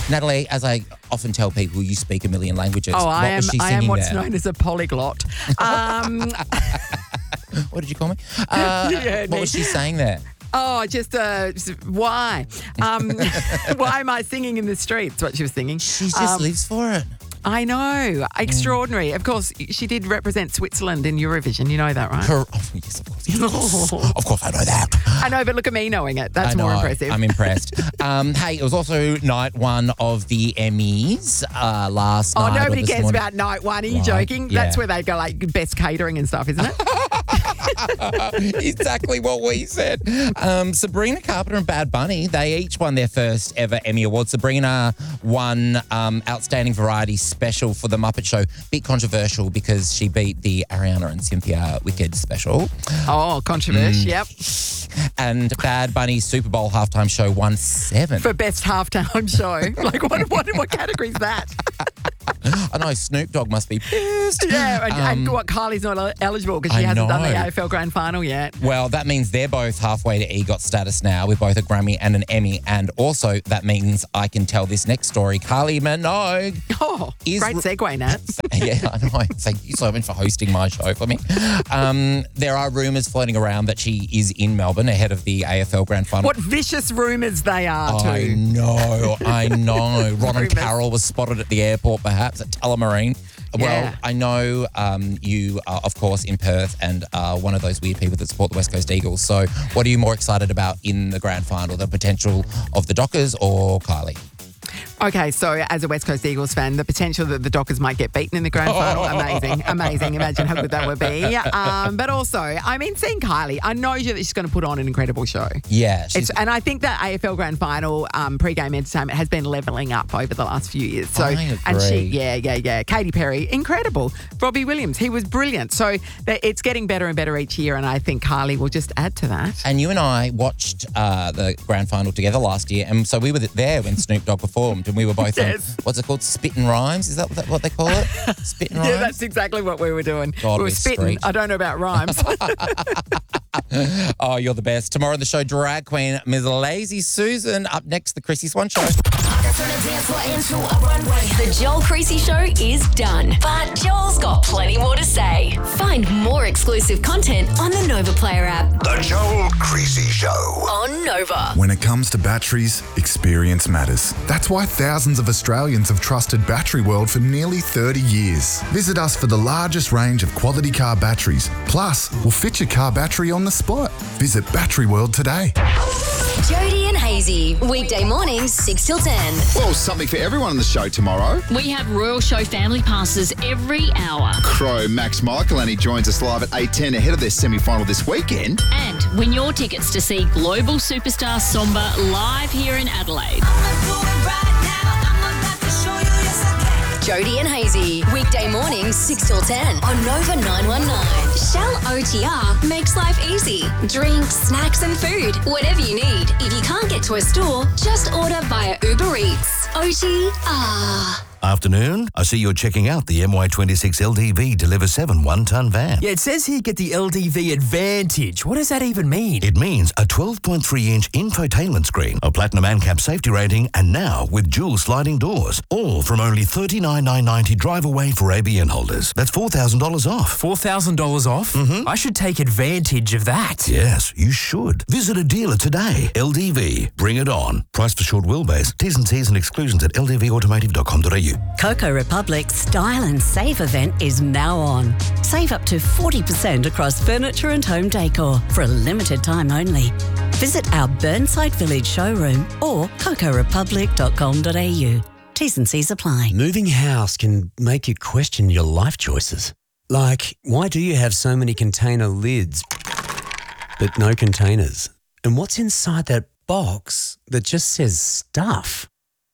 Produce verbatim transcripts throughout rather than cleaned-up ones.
Natalie, as I often tell people, you speak a million languages. Oh, what I am. was she I am singing what's there? known as a polyglot. Um, What did you call me? Uh, Yeah, what me. was she saying there? oh, just uh, just- why? Um, why am I singing in the streets? What she was singing. She just Um, lives for it. I know. Extraordinary. Of course, she did represent Switzerland in Eurovision. You know that, right? Her, oh, yes, of course. Yes. Of course, I know that. I know, but look at me knowing it. That's I know. more impressive. I'm impressed. um, hey, it was also night one of the Emmys uh, last Oh, night. or nobody this cares morning. about night one. Are you Right, joking? yeah. That's where they go like best catering and stuff, isn't it? Exactly what we said. Um, Sabrina Carpenter and Bad Bunny, they each won their first ever Emmy Award. Sabrina won um, Outstanding Variety Special for The Muppet Show. Bit controversial because she beat the Ariana and Cynthia Wicked special. Oh, controversy. Yep. And Bad Bunny's Super Bowl halftime show won seven. For best halftime show. Like, what, what, what category is that? I know Snoop Dogg must be pissed. Yeah, and, and Um, what, Kylie's not el- eligible because she I hasn't done the know. A F L Grand Final yet. Well, that means they're both halfway to EGOT status now with both a Grammy and an Emmy. And also that means I can tell this next story. Kylie Minogue. Oh, Is great re- segue, Nat. Yeah, I know. Thank you so much for hosting my show for me. Um, there are rumours floating around that she is in Melbourne ahead of the A F L Grand Final. What vicious rumours they are, I too. know, I know. Ron and Rumours. Carol was spotted at the airport, perhaps at Tullamarine. Well, Yeah. I know um, you are, of course, in Perth and are one of those weird people that support the West Coast Eagles. So what are you more excited about in the grand final, the potential of the Dockers or Kylie? Okay, so as a West Coast Eagles fan, the potential that the Dockers might get beaten in the grand final, amazing, amazing. Imagine how good that would be. Um, but also, I mean, seeing Kylie, I know that she's going to put on an incredible show. Yeah. she's- It's, and I think that A F L Grand Final um, pre-game entertainment has been levelling up over the last few years. So, I and she, agree. yeah, yeah, yeah. Katy Perry, incredible. Robbie Williams, he was brilliant. So that- it's getting better and better each year, and I think Kylie will just add to that. And you and I watched uh, the grand final together last year, and so we were there when Snoop Dogg performed, and we were both Yes. on, what's it called, Spit and Rhymes? Is that what, what they call it? Spit and Rhymes? Yeah, that's exactly what we were doing. God, we were we're spitting. street. I don't know about rhymes. Oh, you're the best. Tomorrow on the show, drag queen Miz Lazy Susan. Up next, the Chrissy Swan Show. The Joel Creasy Show is done, but Joel's got plenty more to say. Find more exclusive content on the Nova Player app. The Joel Creasy Show. On Nova. When it comes to batteries, experience matters. That's why thousands of Australians have trusted Battery World for nearly thirty years. Visit us for the largest range of quality car batteries. Plus, we'll fit your car battery on the spot. Visit Battery World today. Jody and Hazy, weekday mornings six till ten. Well, something for everyone on the show tomorrow. We have Royal Show family passes every hour. Crow Max Michael, and he joins us live at eight ten ahead of their semi-final this weekend. And win your tickets to see global superstar Somba live here in Adelaide. Jody and Hazy, weekday mornings six till ten on Nova nine one nine. Shell O T R makes life easy. Drinks, snacks and food, whatever you need. If you can't get to a store, just order via Uber Eats. O T R. Afternoon. I see you're checking out the M Y twenty-six L D V Deliver seven one-ton van. Yeah, it says here get the L D V Advantage. What does that even mean? It means a twelve point three inch infotainment screen, a platinum ANCAP safety rating, and now with dual sliding doors. All from only thirty-nine thousand nine hundred ninety drive away for A B N holders. That's four thousand dollars off. four thousand dollars off? Mm-hmm. I should take advantage of that. Yes, you should. Visit a dealer today. L D V. Bring it on. Price for short wheelbase. T's and C's and exclusions at l d v automotive dot com dot a u. Coco Republic's Style and Save event is now on. Save up to forty percent across furniture and home decor for a limited time only. Visit our Burnside Village showroom or coco republic dot com dot a u. T's and C's apply. Moving house can make you question your life choices. Like, why do you have so many container lids but no containers? And what's inside that box that just says stuff?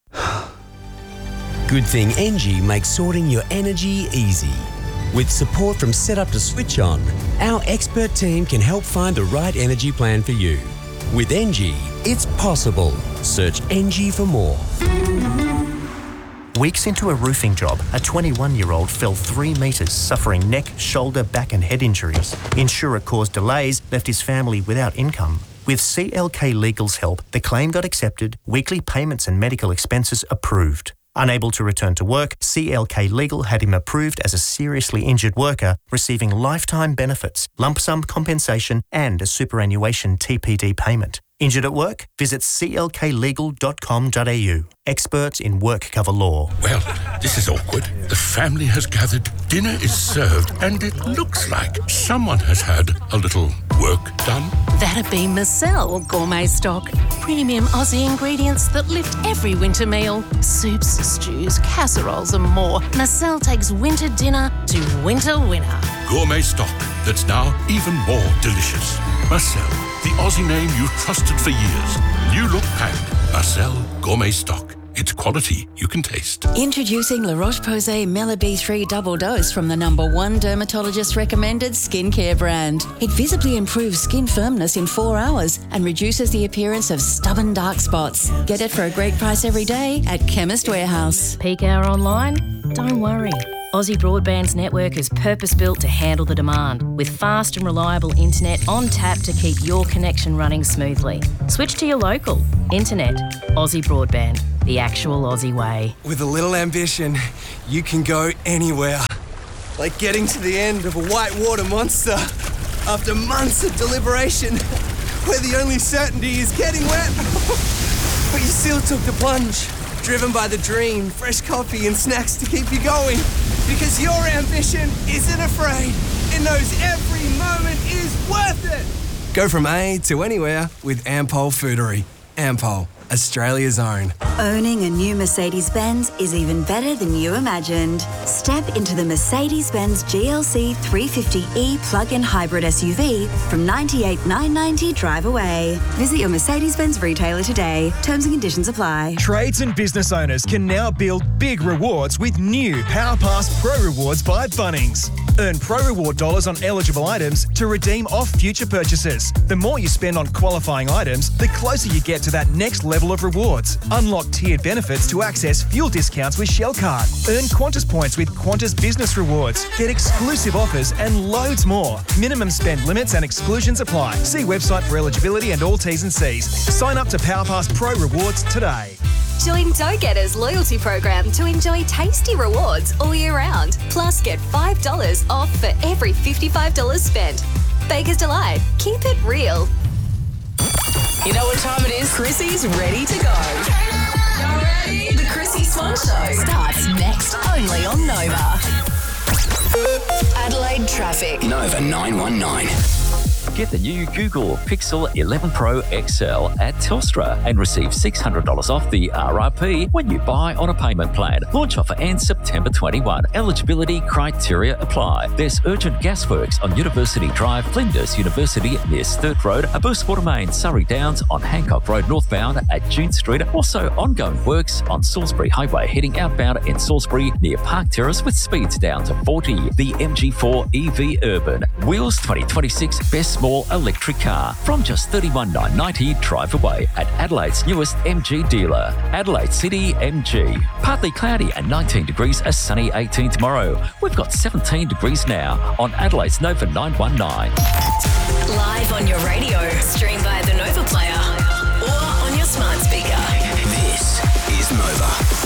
Good thing Engie makes sorting your energy easy. With support from Setup to Switch On, our expert team can help find the right energy plan for you. With Engie, it's possible. Search Engie for more. Weeks into a roofing job, a twenty-one-year-old fell three metres, suffering neck, shoulder, back and head injuries. Insurer caused delays, left his family without income. With C L K Legal's help, the claim got accepted, weekly payments and medical expenses approved. Unable to return to work, C L K Legal had him approved as a seriously injured worker, receiving lifetime benefits, lump sum compensation and a superannuation T P D payment. Injured at work? Visit c l k legal dot com dot a u. Experts in work cover law. Well, this is awkward. The family has gathered, dinner is served, and it looks like someone has had a little work done. That'd be Marcel Gourmet Stock. Premium Aussie ingredients that lift every winter meal. Soups, stews, casseroles and more. Marcel takes winter dinner to winter winner. Gourmet stock that's now even more delicious. Marcel, the Aussie name you've trusted for years. New look packed. Marcel Gourmet Stock. It's quality you can taste. Introducing La Roche-Posay Mela B three Double Dose from the number one dermatologist recommended skincare brand. It visibly improves skin firmness in four hours and reduces the appearance of stubborn dark spots. Get it for a great price every day at Chemist Warehouse. Peak hour online? Don't worry. Aussie Broadband's network is purpose-built to handle the demand, with fast and reliable internet on tap to keep your connection running smoothly. Switch to your local. Internet. Aussie Broadband. The actual Aussie way. With a little ambition, you can go anywhere. Like getting to the end of a whitewater monster after months of deliberation, where the only certainty is getting wet. But you still took the plunge, driven by the dream, fresh coffee and snacks to keep you going. Because your ambition isn't afraid. It knows every moment is worth it. Go from A to anywhere with Ampol Foodery. Ampol, Australia's own. Owning a new Mercedes-Benz is even better than you imagined. Step into the Mercedes-Benz G L C three fifty E plug-in hybrid S U V from ninety-eight thousand nine hundred ninety dollars drive away. Visit your Mercedes-Benz retailer today. Terms and conditions apply. Trades and business owners can now build big rewards with new PowerPass Pro Rewards by Bunnings. Earn Pro Reward dollars on eligible items to redeem off future purchases. The more you spend on qualifying items, the closer you get to that next level of rewards. Unlock tiered benefits to access fuel discounts with Shell Card. Earn Qantas points with Qantas Business Rewards. Get exclusive offers and loads more. Minimum spend limits and exclusions apply. See website for eligibility and all T's and C's. Sign up to PowerPass Pro Rewards today. Join Dough Getters loyalty program to enjoy tasty rewards all year round. Plus, get five dollars off for every fifty-five dollars spent. Baker's Delight. Keep it real. You know what time it is? Chrissy's ready to go. Y'all ready? The Chrissy Swan Show starts next only on Nova. Adelaide traffic. Nova nine one nine. Get the new Google Pixel eleven Pro X L at Telstra and receive six hundred dollars off the R R P when you buy on a payment plan. Launch offer ends September twenty-first. Eligibility criteria apply. There's urgent gas works on University Drive, Flinders University near Sturt Road, a burst water main Surrey Downs on Hancock Road northbound at June Street. Also ongoing works on Salisbury Highway heading outbound in Salisbury near Park Terrace with speeds down to forty. The M G four E V Urban. Wheels twenty twenty-six best small electric car from just thirty-one thousand nine hundred ninety drive away at Adelaide's newest M G dealer, Adelaide City M G. Partly cloudy and nineteen degrees, a sunny eighteen tomorrow. We've got seventeen degrees now on Adelaide's Nova nine one nine. Live on your radio, stream via the Nova player or on your smart speaker. This is Nova.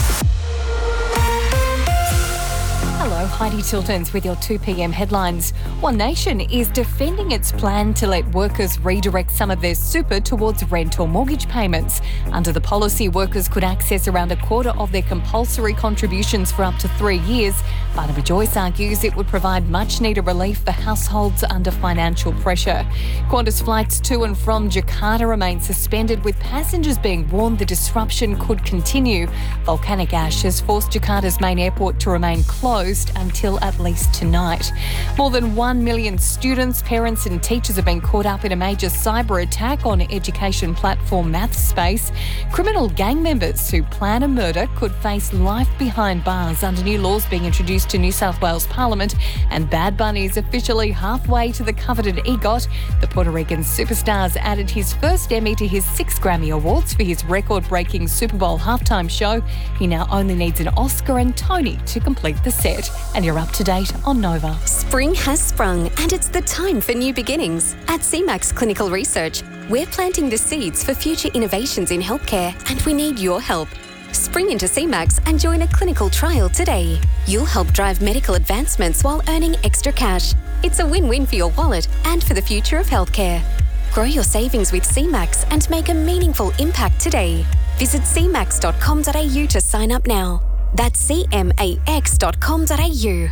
Hello, Heidi Tiltons with your two p.m. headlines. One Nation is defending its plan to let workers redirect some of their super towards rent or mortgage payments. Under the policy, workers could access around a quarter of their compulsory contributions for up to three years. Barnaby Joyce argues it would provide much-needed relief for households under financial pressure. Qantas flights to and from Jakarta remain suspended, with passengers being warned the disruption could continue. Volcanic ash has forced Jakarta's main airport to remain closed until at least tonight. More than one million students, parents and teachers have been caught up in a major cyber attack on education platform MathSpace. Criminal gang members who plan a murder could face life behind bars under new laws being introduced to New South Wales Parliament. And Bad Bunny is officially halfway to the coveted EGOT. The Puerto Rican superstar's added his first Emmy to his six Grammy Awards for his record-breaking Super Bowl halftime show. He now only needs an Oscar and Tony to complete the set. and you're up to date on Nova. Spring has sprung and it's the time for new beginnings. At C MAX Clinical Research, we're planting the seeds for future innovations in healthcare and we need your help. Spring into C MAX and join a clinical trial today. You'll help drive medical advancements while earning extra cash. It's a win-win for your wallet and for the future of healthcare. Grow your savings with C MAX and make a meaningful impact today. Visit c max dot com dot a u to sign up now. That's c max dot com dot a u.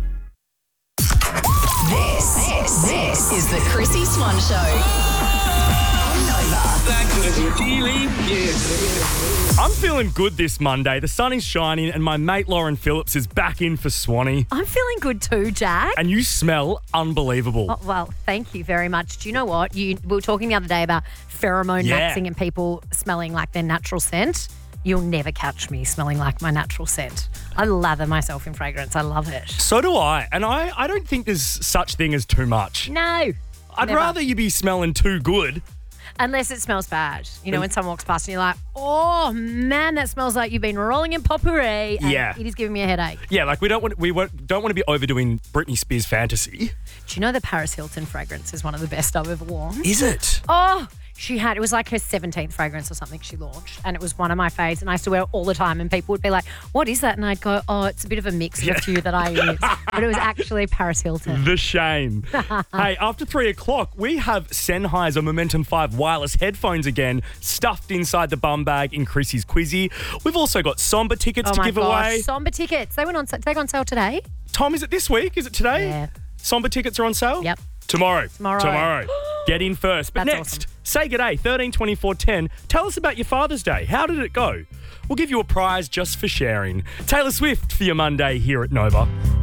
This, this, this is the Chrissy Swan Show. I'm feeling good this Monday. The sun is shining and my mate Lauren Phillips is back in for Swanee. I'm feeling good too, Jack. And you smell unbelievable. Oh, well, thank you very much. Do you know what? You we were talking the other day about pheromone Yeah. maxing and people smelling like their natural scent. You'll never catch me smelling like my natural scent. I lather myself in fragrance. I love it. So do I. And I, I don't think there's such thing as too much. No. I'd never. rather you be smelling too good. Unless it smells bad. You know, when someone walks past and you're like, oh, man, that smells like you've been rolling in potpourri. And Yeah. it is giving me a headache. Yeah, like we don't want we won't- don't want to be overdoing Britney Spears fantasy. Do you know the Paris Hilton fragrance is one of the best I've ever worn? Is it? Oh, she had, it was like her seventeenth fragrance or something she launched. And it was one of my faves. And I used to wear it all the time. And people would be like, what is that? And I'd go, oh, it's a bit of a mix of a few that I use. But it was actually Paris Hilton. The shame. Hey, after three o'clock, we have Sennheiser Momentum five wireless headphones again, stuffed inside the bum bag in Chrissy's Quizzy. We've also got Somber tickets Oh to my give gosh, away. Somber tickets. They went on, they go on sale today. Tom, is it this week? Is it today? Yeah. Somber tickets are on sale? Yep. Tomorrow. Tomorrow. Tomorrow. Get in first. But That's next, awesome. say g'day, thirteen twenty-four ten. Tell us about your Father's Day. How did it go? We'll give you a prize just for sharing. Taylor Swift for your Monday here at Nova.